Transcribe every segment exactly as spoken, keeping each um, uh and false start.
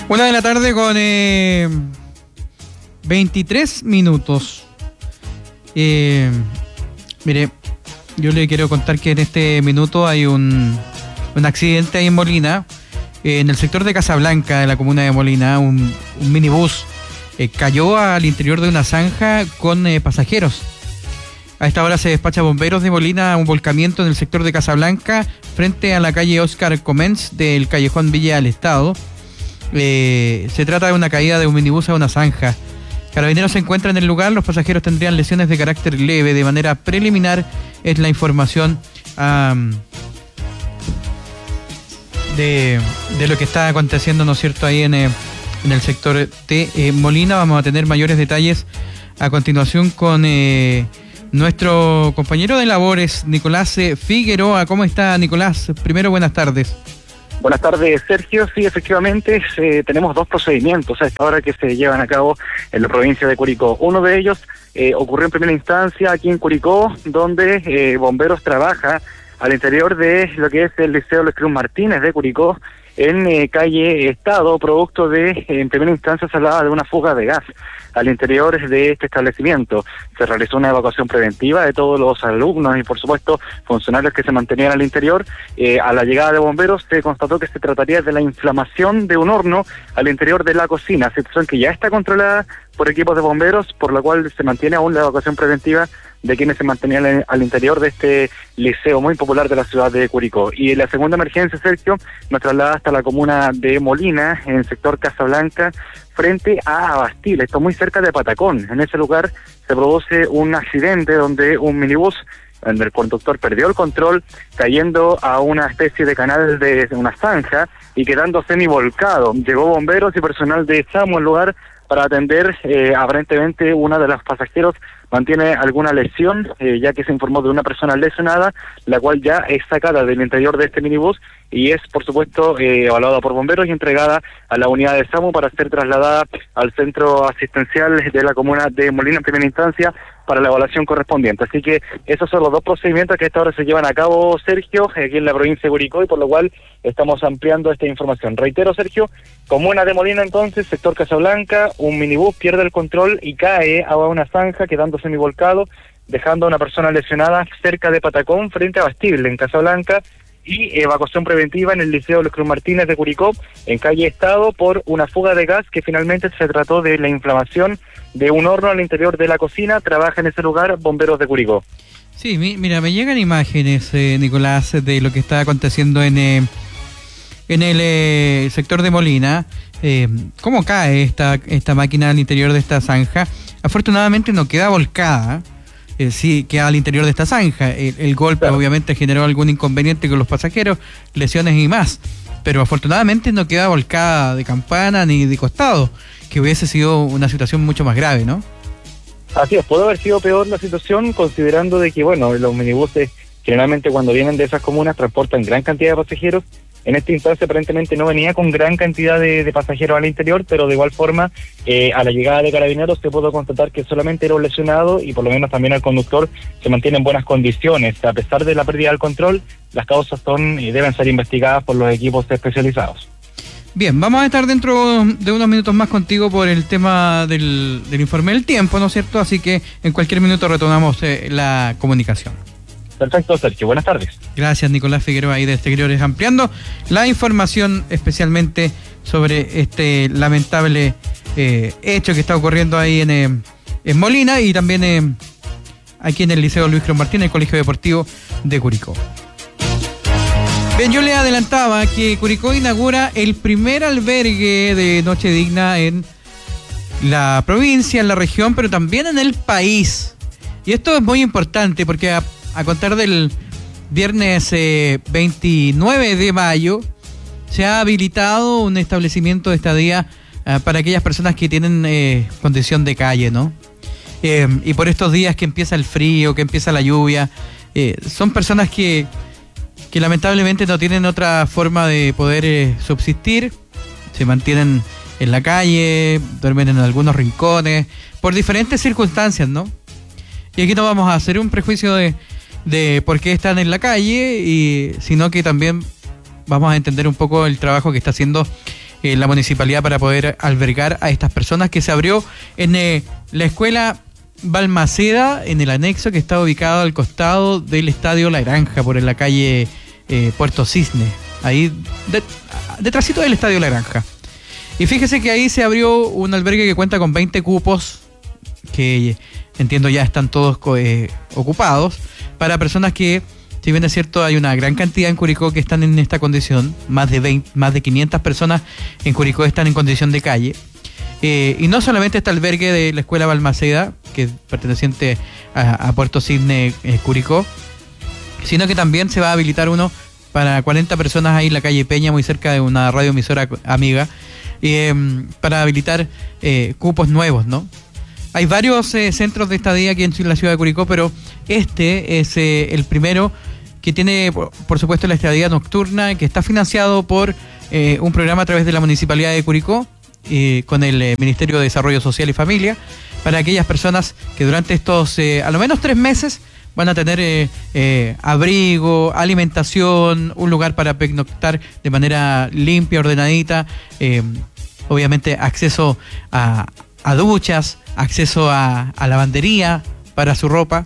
Una de la tarde con eh, veintitrés minutos. Eh, mire, yo le quiero contar que en este minuto hay un, un accidente ahí en Molina, eh, en el sector de Casablanca, de la comuna de Molina. Un, un minibús eh, cayó al interior de una zanja con eh, pasajeros. A esta hora se despacha bomberos de Molina a un volcamiento en el sector de Casablanca, frente a la calle Oscar Comens del callejón Villa del Estado. Eh, se trata de una caída de un minibús a una zanja. Carabineros se encuentra en el lugar. Los pasajeros tendrían lesiones de carácter leve. De manera preliminar es la información um, de, de lo que está aconteciendo, ¿no es cierto?, ahí en, eh, en el sector de eh, Molina. Vamos a tener mayores detalles a continuación con eh, nuestro compañero de labores, Nicolás eh, Figueroa. ¿Cómo está, Nicolás? Primero, buenas tardes. Buenas tardes, Sergio. Sí, efectivamente, eh, tenemos dos procedimientos a esta hora que se llevan a cabo en la provincia de Curicó. Uno de ellos eh, ocurrió en primera instancia aquí en Curicó, donde eh, bomberos trabaja al interior de lo que es el Liceo Luis Cruz Martínez de Curicó, en eh, calle Estado, producto de, eh, en primera instancia se hablaba de una fuga de gas al interior de este establecimiento. Se realizó una evacuación preventiva de todos los alumnos y, por supuesto, funcionarios que se mantenían al interior. Eh, a la llegada de bomberos se constató que se trataría de la inflamación de un horno al interior de la cocina, situación que ya está controlada por equipos de bomberos, por lo cual se mantiene aún la evacuación preventiva de quienes se mantenían al interior de este liceo muy popular de la ciudad de Curicó. Y la segunda emergencia, Sergio, nos traslada hasta la comuna de Molina, en el sector Casablanca, frente a Abastil, esto muy cerca de Patacón. En ese lugar se produce un accidente donde un minibús, donde el conductor perdió el control, cayendo a una especie de canal de una zanja y quedando semivolcado. Llegó bomberos y personal de SAMU al lugar para atender. Eh, aparentemente una de las pasajeros mantiene alguna lesión, eh, ya que se informó de una persona lesionada, la cual ya es sacada del interior de este minibús y es, por supuesto, eh, evaluada por bomberos y entregada a la unidad de SAMU para ser trasladada al centro asistencial de la comuna de Molina en primera instancia para la evaluación correspondiente. Así que esos son los dos procedimientos que a esta hora se llevan a cabo, Sergio, aquí en la provincia de Curicó, y por lo cual estamos ampliando esta información. Reitero, Sergio, comuna de Molina entonces, sector Casablanca, un minibús pierde el control y cae a una zanja, quedando semivolcado, dejando a una persona lesionada cerca de Patacón, frente a Bastil, en Casablanca, y evacuación preventiva en el Liceo Luis Cruz Martínez de Curicó, en calle Estado, por una fuga de gas que finalmente se trató de la inflamación de un horno al interior de la cocina. Trabaja en ese lugar bomberos de Curicó. Sí, mi, mira, me llegan imágenes, eh, Nicolás, de lo que está aconteciendo en, eh, en el eh, sector de Molina. Eh, ¿Cómo cae esta, esta máquina al interior de esta zanja? Afortunadamente no queda volcada. Eh, sí, queda al interior de esta zanja. El, el golpe, claro, obviamente generó algún inconveniente con los pasajeros, lesiones y más, pero afortunadamente no queda volcada de campana ni de costado, que hubiese sido una situación mucho más grave, ¿no? Así es, puede haber sido peor la situación, considerando de que, bueno, los minibuses generalmente cuando vienen de esas comunas transportan gran cantidad de pasajeros. En esta instancia aparentemente no venía con gran cantidad de, de pasajeros al interior, pero de igual forma eh, a la llegada de Carabineros se pudo constatar que solamente era un lesionado y por lo menos también el conductor se mantiene en buenas condiciones. A pesar de la pérdida del control, las causas son y deben ser investigadas por los equipos especializados. Bien, vamos a estar dentro de unos minutos más contigo por el tema del, del informe del tiempo, ¿no es cierto? Así que en cualquier minuto retomamos eh, la comunicación. Perfecto, Sergio. Buenas tardes. Gracias, Nicolás Figueroa, ahí de Exteriores, ampliando la información especialmente sobre este lamentable eh, hecho que está ocurriendo ahí en, eh, en Molina y también eh, aquí en el Liceo Luis Cruz Martínez, el Colegio Deportivo de Curicó. Bien, yo le adelantaba que Curicó inaugura el primer albergue de Noche Digna en la provincia, en la región, pero también en el país. Y esto es muy importante porque a A contar del viernes eh, veintinueve de mayo, se ha habilitado un establecimiento de estadía eh, para aquellas personas que tienen eh, condición de calle, ¿no? Eh, y por estos días que empieza el frío, que empieza la lluvia, eh, son personas que, que lamentablemente no tienen otra forma de poder eh, subsistir, se mantienen en la calle, duermen en algunos rincones, por diferentes circunstancias, ¿no? Y aquí no vamos a hacer un prejuicio de de por qué están en la calle, y sino que también vamos a entender un poco el trabajo que está haciendo eh, la municipalidad para poder albergar a estas personas, que se abrió en eh, la escuela Balmaceda, en el anexo que está ubicado al costado del Estadio La Granja, por en la calle eh, Puerto Cisne, ahí de, detrásito del Estadio La Granja. Y fíjese que ahí se abrió un albergue que cuenta con veinte cupos, que entiendo ya están todos eh, ocupados, para personas que, si bien es cierto, hay una gran cantidad en Curicó que están en esta condición, más de veinte, más de quinientas personas en Curicó están en condición de calle. Eh, y no solamente este albergue de la escuela Balmaceda, que es perteneciente a, a Puerto Cisne, eh, Curicó, sino que también se va a habilitar uno para cuarenta personas ahí en la calle Peña, muy cerca de una radioemisora amiga, eh, para habilitar eh, cupos nuevos, ¿no? Hay varios eh, centros de estadía aquí en la ciudad de Curicó, pero este es eh, el primero que tiene, por, por supuesto, la estadía nocturna, que está financiado por eh, un programa a través de la Municipalidad de Curicó, eh, con el eh, Ministerio de Desarrollo Social y Familia, para aquellas personas que durante estos, eh, a lo menos tres meses, van a tener eh, eh, abrigo, alimentación, un lugar para pernoctar de manera limpia, ordenadita, eh, obviamente acceso a, a duchas, acceso a, a lavandería para su ropa,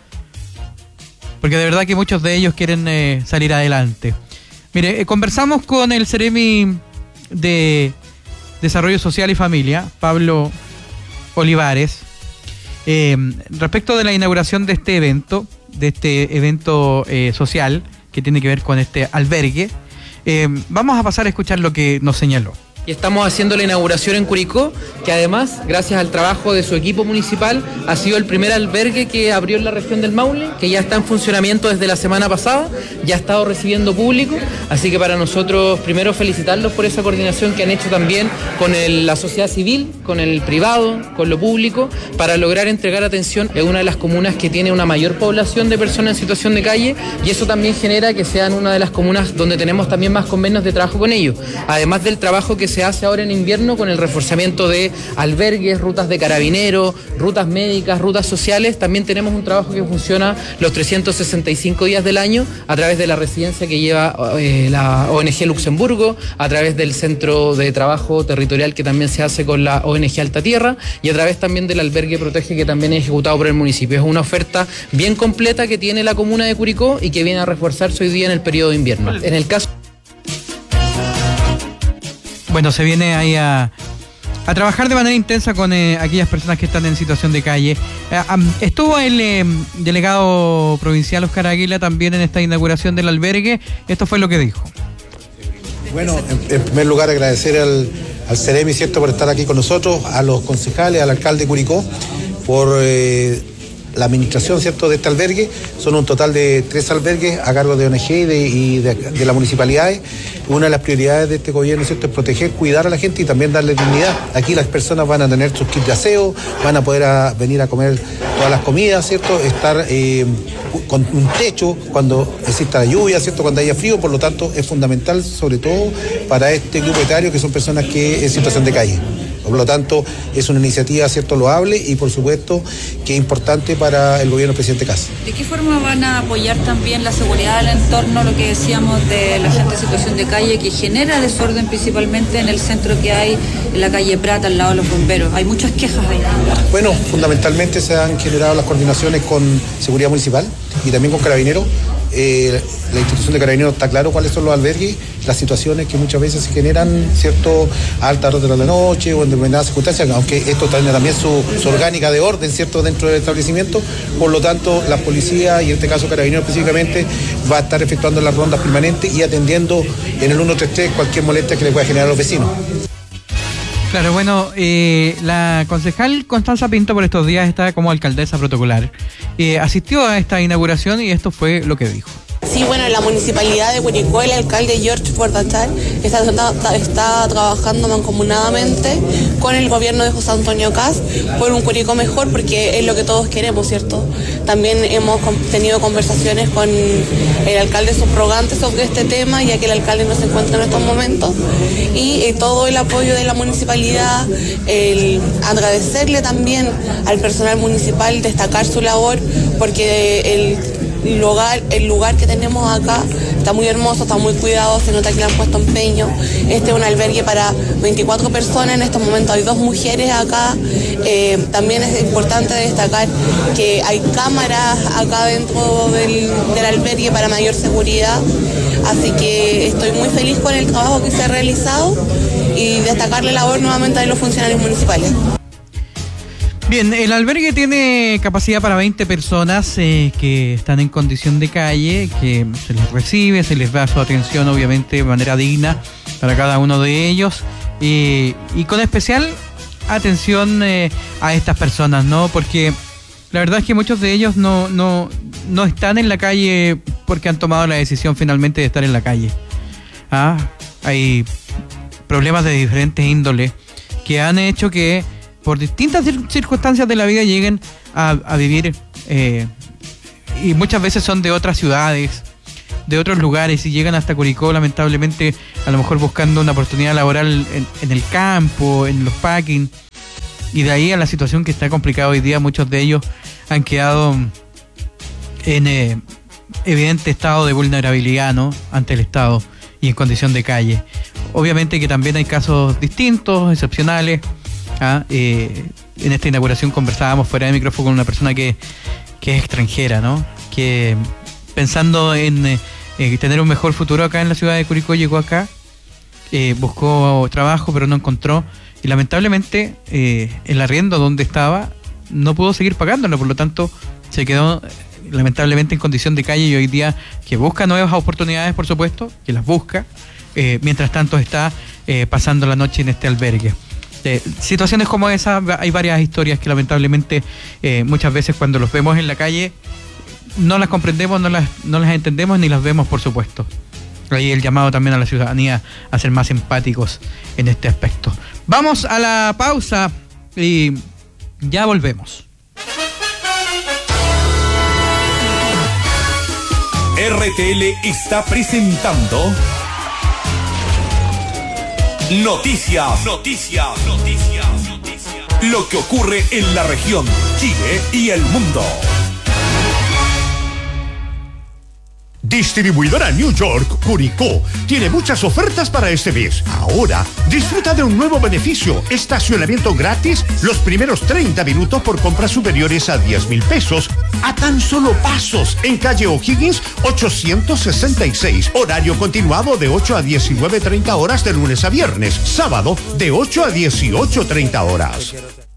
porque de verdad que muchos de ellos quieren eh, salir adelante. Mire, eh, conversamos con el Seremi de Desarrollo Social y Familia, Pablo Olivares, eh, respecto de la inauguración de este evento, de este evento eh, social que tiene que ver con este albergue. Eh, vamos a pasar a escuchar lo que nos señaló. Y estamos haciendo la inauguración en Curicó, que además, gracias al trabajo de su equipo municipal, ha sido el primer albergue que abrió en la región del Maule, que ya está en funcionamiento desde la semana pasada, ya ha estado recibiendo público, así que para nosotros, primero felicitarlos por esa coordinación que han hecho también con el, la sociedad civil, con el privado, con lo público, para lograr entregar atención en una de las comunas que tiene una mayor población de personas en situación de calle, y eso también genera que sean una de las comunas donde tenemos también más convenios de trabajo con ellos, además del trabajo que se hace ahora en invierno con el reforzamiento de albergues, rutas de carabineros, rutas médicas, rutas sociales. También tenemos un trabajo que funciona los trescientos sesenta y cinco días del año a través de la residencia que lleva eh, la O N G Luxemburgo, a través del centro de trabajo territorial que también se hace con la O N G Alta Tierra, y a través también del albergue Protege, que también es ejecutado por el municipio. Es una oferta bien completa que tiene la comuna de Curicó y que viene a reforzarse hoy día en el periodo de invierno. En el caso Bueno, se viene ahí a, a trabajar de manera intensa con eh, aquellas personas que están en situación de calle. Eh, um, estuvo el eh, delegado provincial Oscar Águila también en esta inauguración del albergue. Esto fue lo que dijo. Bueno, en, en primer lugar agradecer al, al Seremi, ¿cierto?, por estar aquí con nosotros, a los concejales, al alcalde de Curicó, por eh, la administración, ¿cierto?, de este albergue. Son un total de tres albergues a cargo de O N G y de, y de, de las municipalidades. Una de las prioridades de este gobierno, ¿cierto?, es proteger, cuidar a la gente y también darle dignidad. Aquí las personas van a tener sus kits de aseo, van a poder a, venir a comer todas las comidas, ¿cierto?, estar eh, con un techo cuando exista la lluvia, ¿cierto?, cuando haya frío. Por lo tanto, es fundamental, sobre todo para este grupo etario, que son personas que en situación de calle. Por lo tanto, es una iniciativa, ¿cierto?, loable y, por supuesto, que es importante para el gobierno del presidente Kast. ¿De qué forma van a apoyar también la seguridad del entorno, lo que decíamos de la gente en situación de calle, que genera desorden principalmente en el centro que hay, en la calle Prata, al lado de los bomberos? Hay muchas quejas ahí. Bueno, fundamentalmente se han generado las coordinaciones con Seguridad Municipal y también con Carabineros. Eh, la institución de Carabineros está claro cuáles son los albergues, las situaciones que muchas veces se generan, ¿cierto?, a altas horas de la noche o en determinadas circunstancias, aunque esto tiene también su, su orgánica de orden, ¿cierto?, dentro del establecimiento. Por lo tanto, la policía, y en este caso Carabineros específicamente, va a estar efectuando las rondas permanentes y atendiendo en el ciento treinta y tres cualquier molestia que le pueda generar a los vecinos. Claro, bueno, eh, la concejal Constanza Pinto por estos días está como alcaldesa protocolar. Eh, asistió a esta inauguración y esto fue lo que dijo. Sí, bueno, la municipalidad de Curicó, el alcalde George Bordachar está, está, está trabajando mancomunadamente con el gobierno de José Antonio Kast por un Curicó mejor, porque es lo que todos queremos, ¿cierto? También hemos tenido conversaciones con el alcalde subrogante sobre este tema, ya que el alcalde no se encuentra en estos momentos, y eh, todo el apoyo de la municipalidad, el agradecerle también al personal municipal, destacar su labor, porque el lugar, el lugar que tenemos acá está muy hermoso, está muy cuidado, se nota que le han puesto empeño. Este es un albergue para veinticuatro personas, en estos momentos hay dos mujeres acá. Eh, también es importante destacar que hay cámaras acá dentro del, del albergue para mayor seguridad, así que estoy muy feliz con el trabajo que se ha realizado y destacarle la labor nuevamente de los funcionarios municipales. Bien, el albergue tiene capacidad para veinte personas eh, que están en condición de calle, que se les recibe, se les da su atención obviamente de manera digna para cada uno de ellos eh, y con especial atención eh, a estas personas, ¿no? Porque la verdad es que muchos de ellos no, no, no están en la calle porque han tomado la decisión finalmente de estar en la calle. ¿Ah? Hay problemas de diferentes índoles que han hecho que por distintas circunstancias de la vida lleguen a, a vivir eh, y muchas veces son de otras ciudades, de otros lugares y llegan hasta Curicó lamentablemente a lo mejor buscando una oportunidad laboral en, en el campo, en los packing, y de ahí a la situación que está complicada hoy día. Muchos de ellos han quedado en eh, evidente estado de vulnerabilidad, ¿no?, ante el Estado y en condición de calle. Obviamente que también hay casos distintos, excepcionales. Ah, eh, en esta inauguración conversábamos fuera de micrófono con una persona que, que es extranjera, ¿no? Que pensando en eh, tener un mejor futuro acá en la ciudad de Curicó llegó acá, eh, buscó trabajo pero no encontró y lamentablemente eh, el arriendo donde estaba no pudo seguir pagándolo, por lo tanto se quedó lamentablemente en condición de calle y hoy día que busca nuevas oportunidades, por supuesto, que las busca, eh, mientras tanto está eh, pasando la noche en este albergue. Eh, situaciones como esa, hay varias historias que lamentablemente eh, muchas veces cuando los vemos en la calle no las comprendemos, no las, no las entendemos ni las vemos, por supuesto. Ahí el llamado también a la ciudadanía a ser más empáticos en este aspecto. Vamos a la pausa y ya volvemos. R T L está presentando Noticias, noticias, noticias, noticias. Lo que ocurre en la región, Chile y el mundo. Distribuidora New York Curicó tiene muchas ofertas para este mes. Ahora, disfruta de un nuevo beneficio: estacionamiento gratis los primeros treinta minutos por compras superiores a diez mil pesos, a tan solo pasos, en calle O'Higgins ochocientos sesenta y seis. Horario continuado de ocho a diecinueve treinta horas de lunes a viernes. Sábado de ocho a dieciocho treinta horas.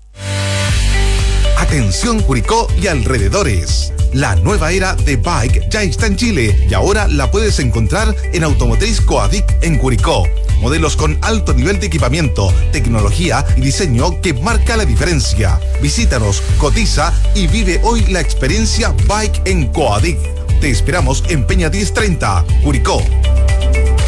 Atención Curicó y alrededores. La nueva era de Bike ya está en Chile y ahora la puedes encontrar en Automotriz Coadic en Curicó. Modelos con alto nivel de equipamiento, tecnología y diseño que marca la diferencia. Visítanos, cotiza y vive hoy la experiencia Bike en Coadic. Te esperamos en Peña diez treinta, Curicó.